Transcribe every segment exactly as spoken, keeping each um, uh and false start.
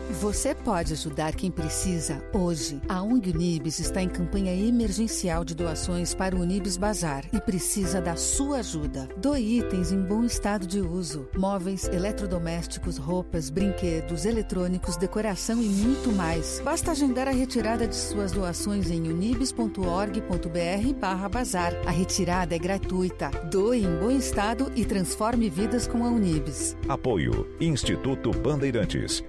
Você pode ajudar quem precisa hoje. A O N G Unibis está em campanha emergencial de doações para o Unibis Bazar e precisa da sua ajuda. Doe itens em bom estado de uso. Móveis, eletrodomésticos, roupas, brinquedos, eletrônicos, decoração e muito mais. Basta agendar a retirada de suas doações em unibis ponto org ponto br barra bazar. A retirada é gratuita. Doe em bom estado e transforme vidas com a Unibis. Apoio Instituto Bandeirantes.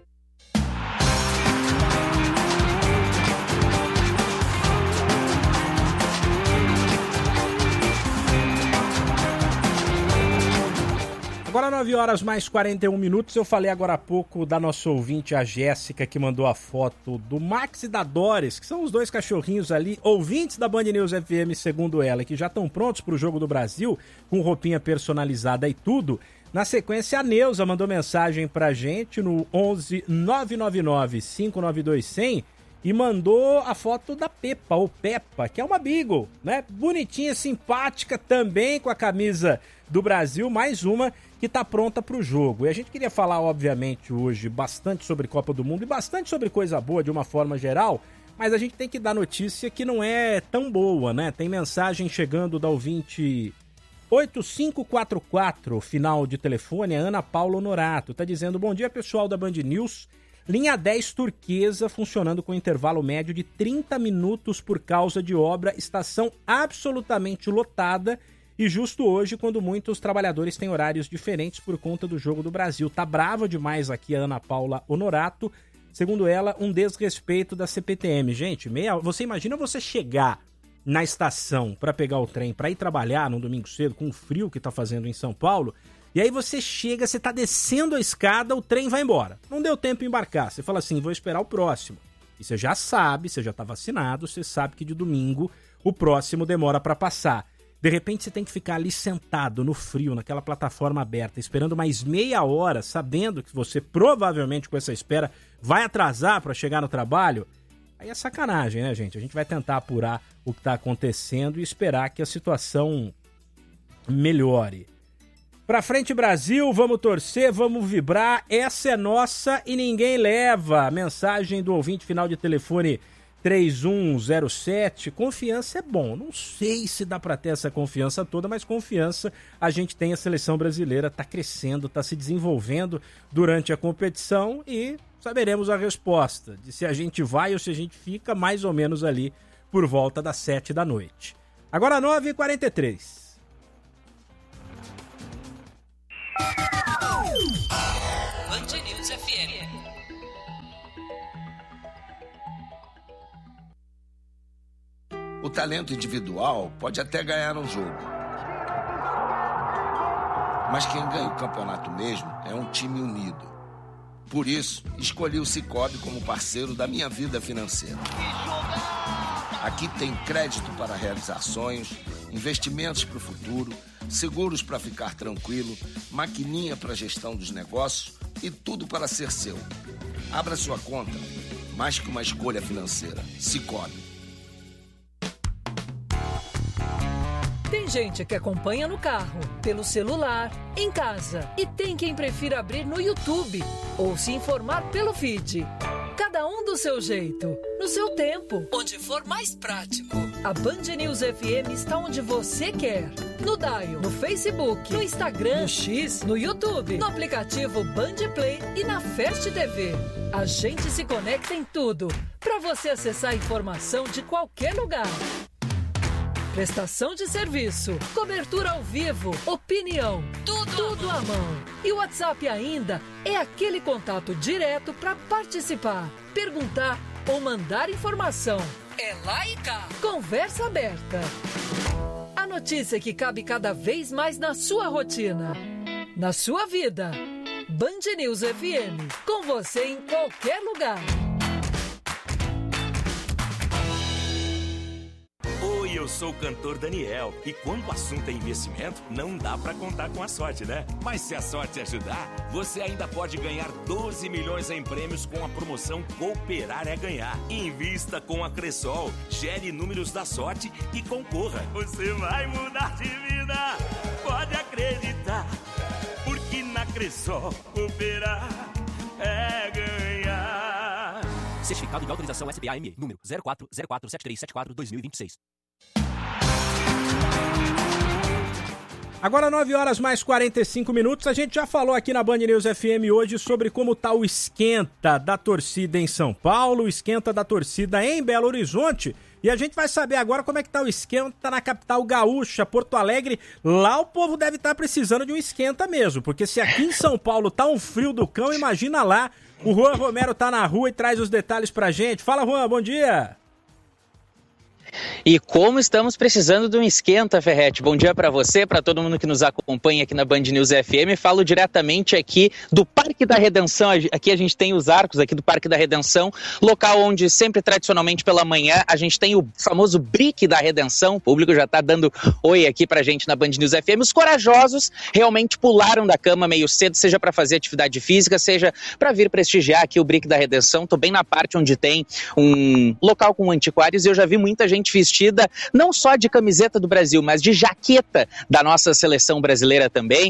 Agora nove horas mais quarenta e um minutos, eu falei agora há pouco da nossa ouvinte, a Jéssica, que mandou a foto do Max e da Doris, que são os dois cachorrinhos ali, ouvintes da Band News F M, segundo ela, que já estão prontos para o Jogo do Brasil, com roupinha personalizada e tudo. Na sequência, a Neuza mandou mensagem pra gente no onze nove nove nove cinco nove dois zero zero e mandou a foto da Peppa, ou Peppa, que é uma Beagle, né? Bonitinha, simpática, também com a camisa do Brasil, mais uma que tá pronta pro jogo. E a gente queria falar, obviamente, hoje bastante sobre Copa do Mundo e bastante sobre coisa boa de uma forma geral, mas a gente tem que dar notícia que não é tão boa, né? Tem mensagem chegando da ouvinte oito cinco quatro quatro, final de telefone, a Ana Paula Honorato. Tá dizendo: bom dia, pessoal da Band News. Linha dez turquesa funcionando com intervalo médio de trinta minutos por causa de obra, estação absolutamente lotada e justo hoje, quando muitos trabalhadores têm horários diferentes por conta do Jogo do Brasil. Tá brava demais aqui a Ana Paula Honorato. Segundo ela, um desrespeito da C P T M. Gente, meia... você imagina você chegar na estação para pegar o trem, para ir trabalhar num domingo cedo, com o frio que tá fazendo em São Paulo, e aí você chega, você tá descendo a escada, o trem vai embora. Não deu tempo de embarcar. Você fala assim, vou esperar o próximo. E você já sabe, você já tá vacinado, você sabe que de domingo o próximo demora para passar. De repente você tem que ficar ali sentado no frio, naquela plataforma aberta, esperando mais meia hora, sabendo que você provavelmente com essa espera vai atrasar para chegar no trabalho. Aí é sacanagem, né, gente? A gente vai tentar apurar o que tá acontecendo e esperar que a situação melhore. Pra frente, Brasil, vamos torcer, vamos vibrar, essa é nossa e ninguém leva. Mensagem do ouvinte, final de telefone três um zero sete. Confiança é bom, não sei se dá pra ter essa confiança toda, mas confiança a gente tem. A seleção brasileira tá crescendo, tá se desenvolvendo durante a competição e saberemos a resposta de se a gente vai ou se a gente fica mais ou menos ali por volta das sete da noite. Agora nove e quarenta e três. Band News F M. O talento individual pode até ganhar um jogo, mas quem ganha o campeonato mesmo é um time unido. Por isso, escolhi o Sicoob como parceiro da minha vida financeira. Aqui tem crédito para realizar sonhos, investimentos para o futuro, seguros para ficar tranquilo, maquininha para gestão dos negócios e tudo para ser seu. Abra sua conta, mais que uma escolha financeira. Sicoob. Tem gente que acompanha no carro, pelo celular, em casa. E tem quem prefira abrir no YouTube ou se informar pelo feed. Cada um do seu jeito, no seu tempo, onde for mais prático. A Band News F M está onde você quer. No Dial, no Facebook, no Instagram, no X, no YouTube, no aplicativo Band Play e na Fast T V. A gente se conecta em tudo, para você acessar a informação de qualquer lugar. Prestação de serviço, cobertura ao vivo, opinião, tudo, tudo à mão. E o WhatsApp ainda é aquele contato direto para participar, perguntar ou mandar informação. É lá e cá. Conversa aberta. A notícia que cabe cada vez mais na sua rotina, na sua vida. Band News F M, com você em qualquer lugar. Eu sou o cantor Daniel e quando o assunto é investimento, não dá pra contar com a sorte, né? Mas se a sorte ajudar, você ainda pode ganhar doze milhões em prêmios com a promoção Cooperar é Ganhar. Invista com a Cressol, gere números da sorte e concorra. Você vai mudar de vida, pode acreditar, porque na Cressol Cooperar é ganhar. Certificado de autorização S B A M E, número zero quatro zero quatro sete três sete quatro dois mil e vinte e seis. Agora nove horas mais quarenta e cinco minutos, a gente já falou aqui na Band News F M hoje sobre como tá o esquenta da torcida em São Paulo, o esquenta da torcida em Belo Horizonte, e a gente vai saber agora como é que tá o esquenta na capital gaúcha, Porto Alegre. Lá o povo deve estar precisando de um esquenta mesmo, porque se aqui em São Paulo tá um frio do cão, imagina lá. O Juan Romero tá na rua e traz os detalhes pra gente. Fala, Juan, bom dia! E como estamos precisando de um esquenta, Ferretti. Bom dia para você, para todo mundo que nos acompanha aqui na Band News F M. Falo diretamente aqui do Parque da Redenção. Aqui a gente tem os arcos aqui do Parque da Redenção, local onde sempre tradicionalmente pela manhã a gente tem o famoso Brick da Redenção. O público já está dando oi aqui pra gente na Band News F M. Os corajosos realmente pularam da cama meio cedo, seja para fazer atividade física, seja para vir prestigiar aqui o Brick da Redenção. Estou bem na parte onde tem um local com antiquários e eu já vi muita gente vestida não só de camiseta do Brasil, mas de jaqueta da nossa seleção brasileira também.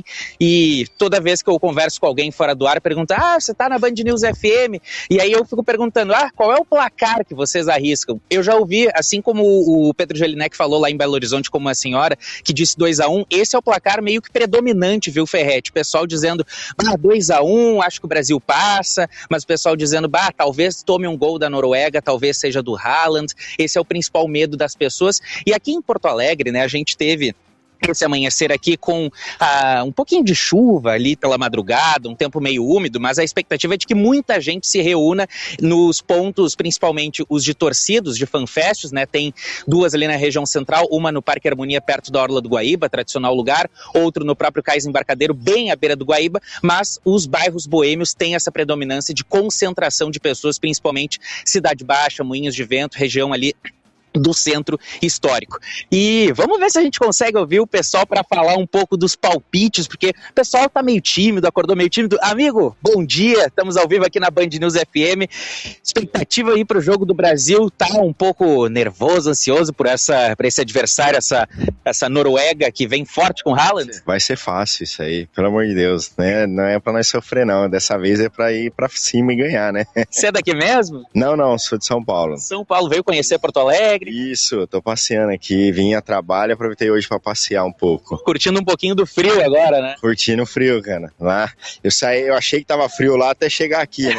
E toda vez que eu converso com alguém fora do ar, pergunta: ah, você tá na Band News F M? E aí eu fico perguntando: ah, qual é o placar que vocês arriscam? Eu já ouvi, assim como o Pedro Jelinek falou lá em Belo Horizonte com uma senhora que disse dois a um, esse é o placar meio que predominante, viu, Ferretti? O pessoal dizendo: ah, dois a um, acho que o Brasil passa, mas o pessoal dizendo: bah, talvez tome um gol da Noruega, talvez seja do Haaland. Esse é o principal medo das pessoas. E aqui em Porto Alegre, né, a gente teve esse amanhecer aqui com ah, um pouquinho de chuva ali pela madrugada, um tempo meio úmido, mas a expectativa é de que muita gente se reúna nos pontos, principalmente os de torcidos, de fanfests, né? Tem duas ali na região central, uma no Parque Harmonia, perto da Orla do Guaíba, tradicional lugar, outro no próprio Cais Embarcadeiro, bem à beira do Guaíba, mas os bairros boêmios têm essa predominância de concentração de pessoas, principalmente Cidade Baixa, Moinhos de Vento, região ali do centro histórico. E vamos ver se a gente consegue ouvir o pessoal para falar um pouco dos palpites, porque o pessoal tá meio tímido, acordou meio tímido. Amigo, bom dia, estamos ao vivo aqui na Band News F M. Expectativa aí pro jogo do Brasil, tá um pouco nervoso, ansioso por, essa, por esse adversário, essa, essa Noruega que vem forte com o Haaland? Vai ser fácil isso aí, pelo amor de Deus, né? Não é pra nós sofrer não, dessa vez é pra ir pra cima e ganhar, né? Você é daqui mesmo? Não, não, sou de São Paulo. São Paulo, veio conhecer Porto Alegre? Isso, tô passeando aqui, vim a trabalho, aproveitei hoje pra passear um pouco. Curtindo um pouquinho do frio agora, né? Curtindo o frio, cara. Lá, eu saí, eu achei que tava frio lá até chegar aqui, né?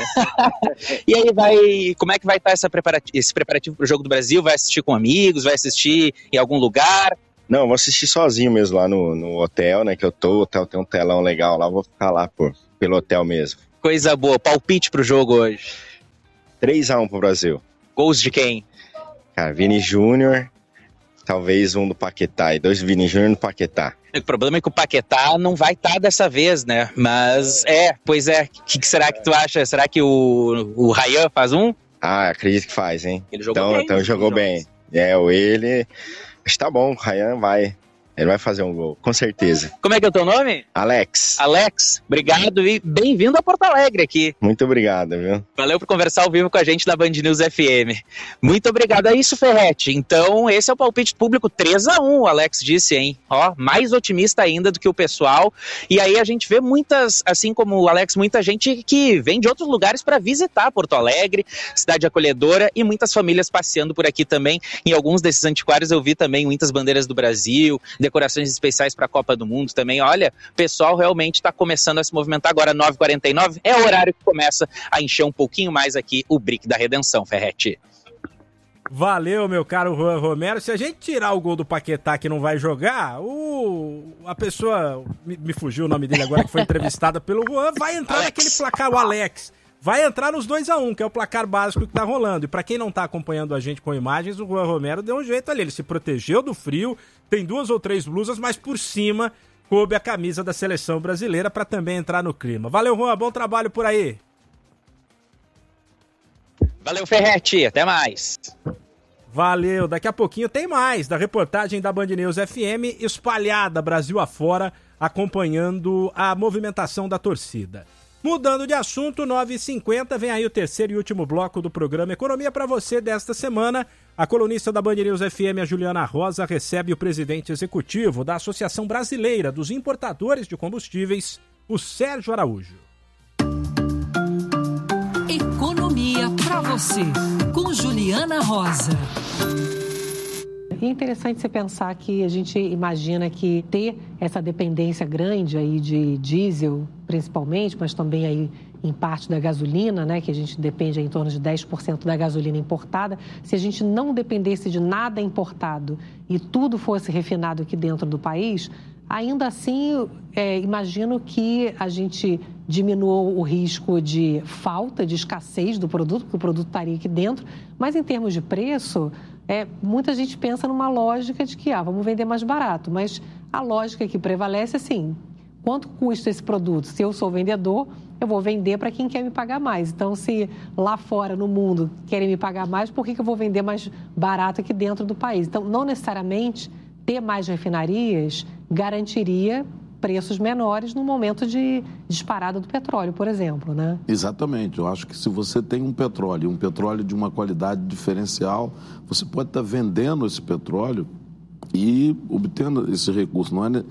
E aí vai, como é que vai estar essa preparati- esse preparativo pro jogo do Brasil? Vai assistir com amigos, vai assistir em algum lugar? Não, vou assistir sozinho mesmo lá no, no hotel, né, que eu tô, o hotel tem um telão legal lá, vou ficar lá por, pelo hotel mesmo. Coisa boa, palpite pro jogo hoje. três a um pro Brasil. Gols de quem? Cara, Vini Júnior, talvez um do Paquetá, e dois Vini Júnior no Paquetá. O problema é que o Paquetá não vai estar dessa vez, né? Mas é, pois é, o que, que será que tu acha? Será que o, o Ryan faz um? Ah, acredito que faz, hein? Ele jogou então, bem. Então jogou bem. É, o ele... Acho que tá bom, o Ryan vai... Ele vai fazer um gol, com certeza. Como é que é o teu nome? Alex. Alex, obrigado e bem-vindo a Porto Alegre aqui. Muito obrigado, viu? Valeu por conversar ao vivo com a gente da Band News F M. Muito obrigado. É isso, Ferretti. Então, esse é o palpite público três a um, o Alex disse, hein? Ó, mais otimista ainda do que o pessoal. E aí a gente vê muitas, assim como o Alex, muita gente que vem de outros lugares para visitar Porto Alegre, cidade acolhedora, e muitas famílias passeando por aqui também. Em alguns desses antiquários eu vi também muitas bandeiras do Brasil, decorações especiais para a Copa do Mundo também. Olha, o pessoal realmente está começando a se movimentar. Agora nove e quarenta e nove é o horário que começa a encher um pouquinho mais aqui o Brick da Redenção, Ferretti. Valeu, meu caro Juan Romero. Se a gente tirar o gol do Paquetá que não vai jogar, o... a pessoa, me, me fugiu o nome dele agora, que foi entrevistada pelo Juan, vai entrar Alex. Naquele placar, o Alex. Vai entrar nos dois a um, que é o placar básico que tá rolando. E pra quem não tá acompanhando a gente com imagens, o Juan Romero deu um jeito ali. Ele se protegeu do frio, tem duas ou três blusas, mas por cima coube a camisa da seleção brasileira pra também entrar no clima. Valeu, Juan, bom trabalho por aí. Valeu, Ferretti, até mais. Valeu, daqui a pouquinho tem mais da reportagem da Band News F M espalhada Brasil afora, acompanhando a movimentação da torcida. Mudando de assunto, nove e cinquenta, vem aí o terceiro e último bloco do programa Economia para você desta semana. A colunista da Band News F M, a Juliana Rosa, recebe o presidente executivo da Associação Brasileira dos Importadores de Combustíveis, o Sérgio Araújo. Economia para pra você, com Juliana Rosa. E é interessante você pensar que a gente imagina que ter essa dependência grande aí de diesel, principalmente, mas também aí em parte da gasolina, né, que a gente depende em torno de dez por cento da gasolina importada, se a gente não dependesse de nada importado e tudo fosse refinado aqui dentro do país, ainda assim, é, imagino que a gente diminuiu o risco de falta, de escassez do produto, porque o produto estaria aqui dentro, mas em termos de preço, é, muita gente pensa numa lógica de que, ah, vamos vender mais barato, mas a lógica que prevalece é assim, quanto custa esse produto? Se eu sou vendedor, eu vou vender para quem quer me pagar mais. Então, se lá fora, no mundo, querem me pagar mais, por que que eu vou vender mais barato aqui dentro do país? Então, não necessariamente ter mais refinarias garantiria preços menores no momento de disparada do petróleo, por exemplo, né? Exatamente. Eu acho que se você tem um petróleo, um petróleo de uma qualidade diferencial, você pode estar vendendo esse petróleo e obtendo esse recurso. Não é...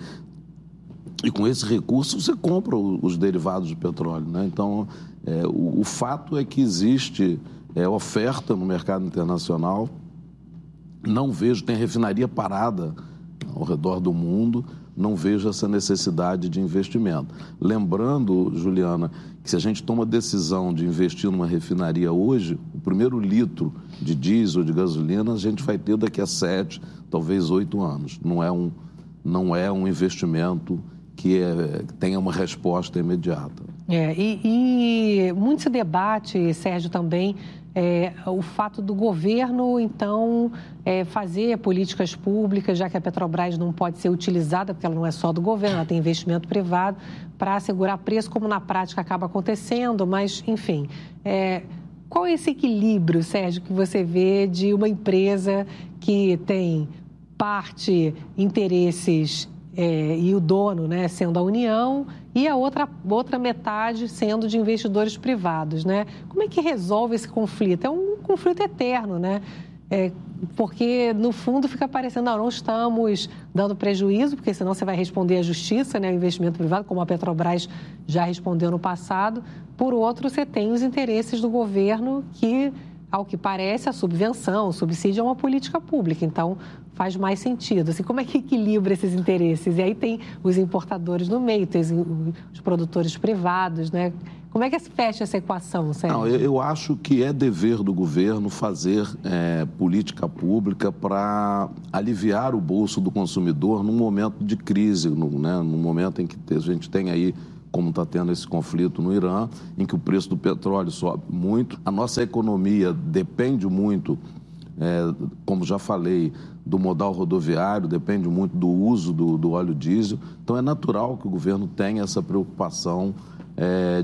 E com esse recurso você compra os derivados do petróleo, né? Então, é, o, o fato é que existe é, oferta no mercado internacional. Não vejo, tem refinaria parada ao redor do mundo, não vejo essa necessidade de investimento. Lembrando, Juliana, que se a gente toma a decisão de investir numa refinaria hoje, o primeiro litro de diesel, de gasolina, a gente vai ter daqui a sete, talvez oito anos. Não é um, não é um investimento que é, tenha uma resposta imediata. É, e, e muito se debate, Sérgio, também é, o fato do governo, então, é, fazer políticas públicas, já que a Petrobras não pode ser utilizada, porque ela não é só do governo, ela tem investimento privado, para assegurar preço, como na prática acaba acontecendo, mas, enfim... É, qual é esse equilíbrio, Sérgio, que você vê de uma empresa que tem parte interesses... É, e o dono, né, sendo a União, e a outra, outra metade sendo de investidores privados, né? Como é que resolve esse conflito? É um conflito eterno, né? É, porque, no fundo, fica parecendo, não, não estamos dando prejuízo, porque senão você vai responder à justiça, né, o investimento privado, como a Petrobras já respondeu no passado. Por outro, você tem os interesses do governo que, ao que parece, a subvenção, o subsídio é uma política pública, então faz mais sentido. Assim, como é que equilibra esses interesses? E aí tem os importadores no meio, tem os produtores privados, né? Como é que se fecha essa equação, Sérgio? Não, eu acho que é dever do governo fazer é, política pública para aliviar o bolso do consumidor num momento de crise, no, né, num momento em que a gente tem aí, como está tendo esse conflito no Irã, em que o preço do petróleo sobe muito. A nossa economia depende muito, é, como já falei, do modal rodoviário, depende muito do uso do, do óleo diesel. Então, é natural que o governo tenha essa preocupação é,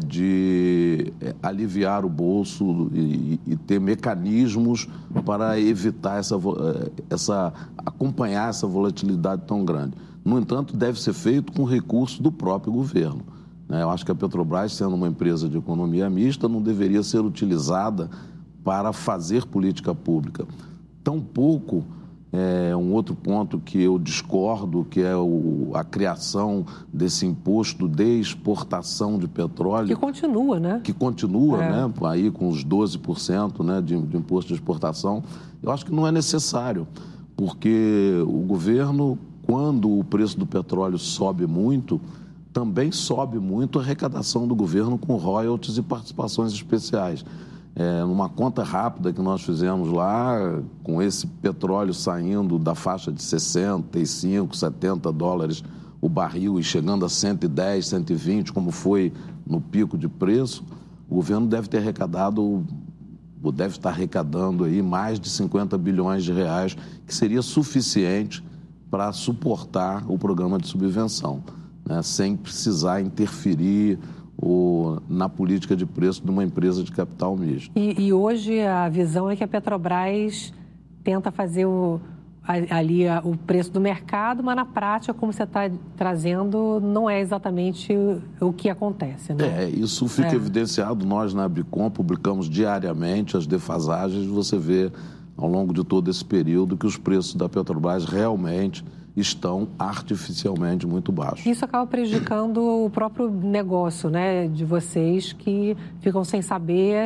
de aliviar o bolso e, e ter mecanismos para evitar essa, essa, acompanhar essa volatilidade tão grande. No entanto, deve ser feito com recurso do próprio governo. Eu acho que a Petrobras, sendo uma empresa de economia mista, não deveria ser utilizada para fazer política pública. Tampouco, é, um outro ponto que eu discordo, que é o, a criação desse imposto de exportação de petróleo. Que continua, né? Que continua, é. né? Aí com os doze por cento, né, de, de imposto de exportação. Eu acho que não é necessário, porque o governo, quando o preço do petróleo sobe muito, também sobe muito a arrecadação do governo com royalties e participações especiais. É, numa conta rápida que nós fizemos lá, com esse petróleo saindo da faixa de sessenta e cinco, setenta dólares o barril e chegando a cento e dez, cento e vinte, como foi no pico de preço, o governo deve ter arrecadado, ou deve estar arrecadando aí mais de cinquenta bilhões de reais, que seria suficiente para suportar o programa de subvenção, né, sem precisar interferir o, na política de preço de uma empresa de capital misto. E, e hoje a visão é que a Petrobras tenta fazer o, ali a, o preço do mercado, mas na prática, como você está trazendo, não é exatamente o, o que acontece, né? É, isso fica é. evidenciado. Nós na Abicom publicamos diariamente as defasagens. Você vê ao longo de todo esse período que os preços da Petrobras realmente estão artificialmente muito baixos. Isso acaba prejudicando o próprio negócio, né, de vocês, que ficam sem saber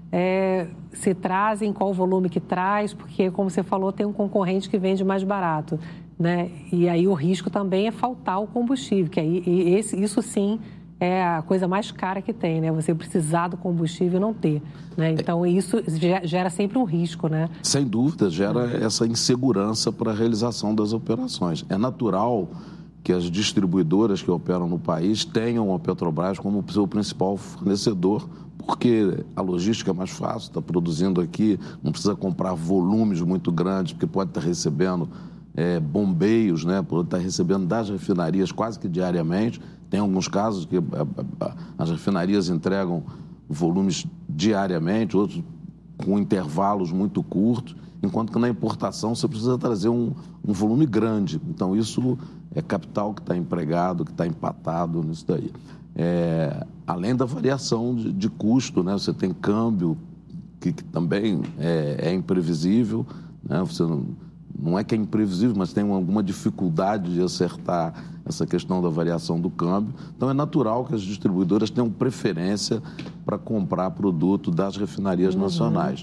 é, se trazem, qual o volume que traz, porque, como você falou, tem um concorrente que vende mais barato, né? E aí o risco também é faltar o combustível, que aí e esse, isso sim é a coisa mais cara que tem, né? Você precisar do combustível e não ter, né? Então, isso gera sempre um risco, né? Sem dúvida, gera essa insegurança para a realização das operações. É natural que as distribuidoras que operam no país tenham a Petrobras como seu principal fornecedor, porque a logística é mais fácil, está produzindo aqui, não precisa comprar volumes muito grandes, porque pode estar recebendo é, bombeios, né? Pode estar recebendo das refinarias quase que diariamente. Tem alguns casos que as refinarias entregam volumes diariamente, outros com intervalos muito curtos, enquanto que na importação você precisa trazer um, um volume grande. Então, isso é capital que está empregado, que está empatado nisso daí. É, além da variação de, de custo, né? Você tem câmbio, que, que também é, é imprevisível, né? Você não, não é que é imprevisível, mas tem alguma dificuldade de acertar essa questão da variação do câmbio. Então, é natural que as distribuidoras tenham preferência para comprar produto das refinarias uhum. nacionais.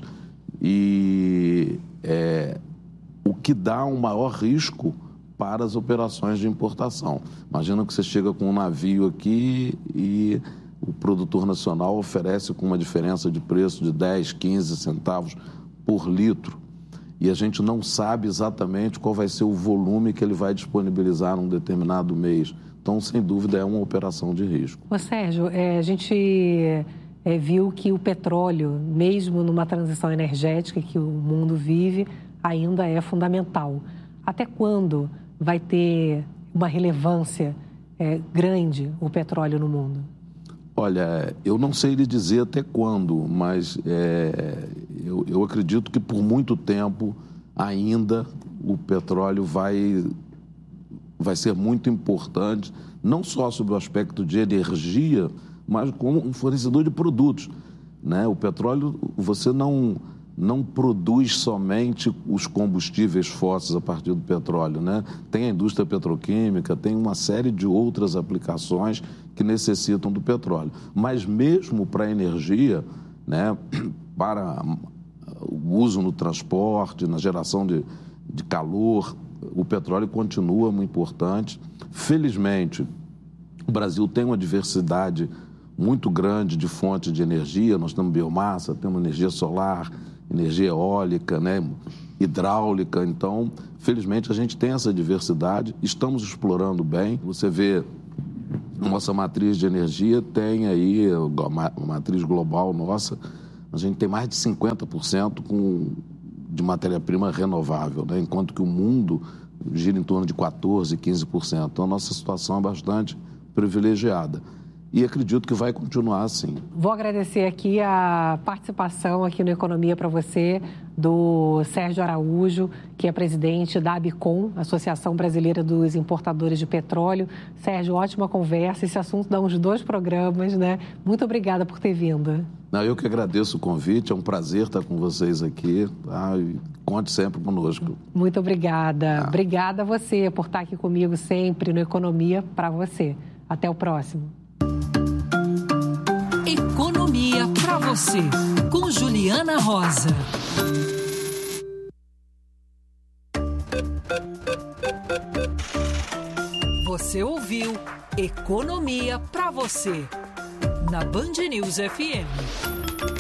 E é, o que dá um maior risco para as operações de importação. Imagina que você chega com um navio aqui e o produtor nacional oferece com uma diferença de preço de dez, quinze centavos por litro. E a gente não sabe exatamente qual vai ser o volume que ele vai disponibilizar num determinado mês. Então, sem dúvida, é uma operação de risco. Ô, Sérgio, é, a gente é, viu que o petróleo, mesmo numa transição energética que o mundo vive, ainda é fundamental. Até quando vai ter uma relevância é, grande o petróleo no mundo? Olha, eu não sei lhe dizer até quando, mas é, eu, eu acredito que por muito tempo ainda o petróleo vai, vai ser muito importante, não só sob o aspecto de energia, mas como um fornecedor de produtos, né? O petróleo, você não, não produz somente os combustíveis fósseis a partir do petróleo, né? Tem a indústria petroquímica, tem uma série de outras aplicações que necessitam do petróleo. Mas mesmo para a energia, né, para o uso no transporte, na geração de, de calor, o petróleo continua muito importante. Felizmente, o Brasil tem uma diversidade muito grande de fontes de energia. Nós temos biomassa, temos energia solar, energia eólica, né, hidráulica. Então, felizmente, a gente tem essa diversidade, estamos explorando bem. Você vê, nossa matriz de energia tem aí, a matriz global nossa, a gente tem mais de cinquenta por cento com, de matéria-prima renovável, né, enquanto que o mundo gira em torno de quatorze por cento, quinze por cento. Então, a nossa situação é bastante privilegiada. E acredito que vai continuar assim. Vou agradecer aqui a participação aqui no Economia para você do Sérgio Araújo, que é presidente da ABICOM, Associação Brasileira dos Importadores de Petróleo. Sérgio, ótima conversa. Esse assunto dá uns dois programas, né? Muito obrigada por ter vindo. Não, eu que agradeço o convite. É um prazer estar com vocês aqui. Tá? E conte sempre conosco. Muito obrigada. Ah. Obrigada a você por estar aqui comigo sempre no Economia para você. Até o próximo. Economia para você, com Juliana Rosa. Você ouviu Economia para você, na Band News F M.